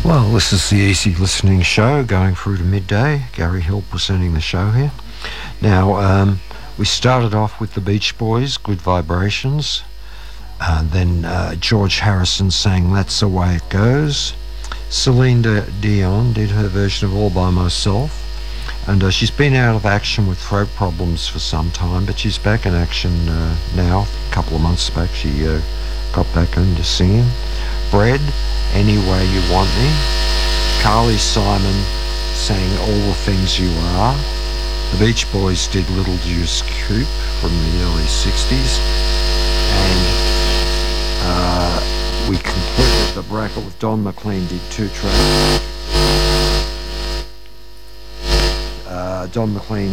Well, this is the Easy Listening Show going through to midday. Gary Hill presenting the show here. Now, we started off with the Beach Boys, Good Vibrations. Then George Harrison sang That's the Way It Goes. Celine Dion did her version of All By Myself. And she's been out of action with throat problems for some time, but she's back in action now. A couple of months back, she got back into singing. Bread, Any Way You Want Me. Carly Simon sang All the Things You Are. The Beach Boys did Little Deuce Coupe from the early 60s. And we concluded the bracket with Don McLean did two tracks. Don McLean.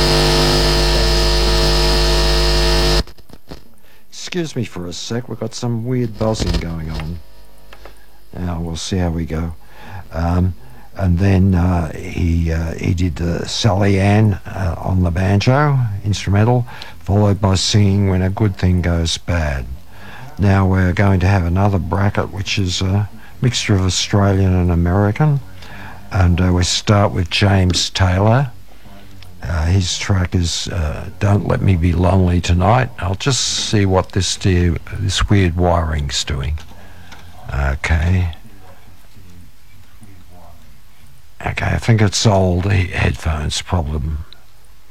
Excuse me for a sec, we've got some weird buzzing going on. Now we'll see how we go. And then he did Sally Ann on the banjo, instrumental, followed by singing When a Good Thing Goes Bad. Now we're going to have another bracket which is a mixture of Australian and American. And we start with James Taylor. His track is Don't Let Me Be Lonely Tonight. I'll just see what this weird wiring's doing. Okay, I think it's old headphones problem.